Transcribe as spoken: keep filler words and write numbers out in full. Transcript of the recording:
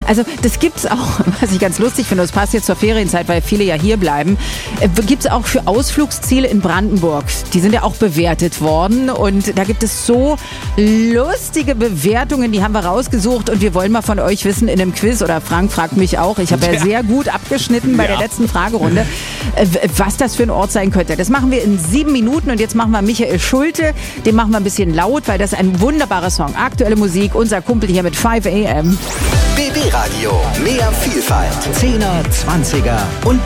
Also das gibt's auch, was ich ganz lustig finde, das passt jetzt zur Ferienzeit, weil viele ja hier bleiben, äh, gibt's auch für Ausflugsziele in Brandenburg. Die sind ja auch bewertet worden und da gibt es so lustige Bewertungen, die haben wir rausgesucht und wir wollen mal von euch wissen in einem Quiz, oder Frank fragt mich auch, ich habe ja, ja sehr gut abgeschnitten bei ja. der letzten Fragerunde, äh, was das für ein Ort sein könnte. Das machen wir in sieben Minuten und jetzt machen wir Michael Schulte, den machen wir ein bisschen laut, weil das ist ein wunderbarer Song. Aktuelle Musik, unser Kumpel hier mit fünf a m. B B Radio, mehr Vielfalt. Zehner, Zwanziger und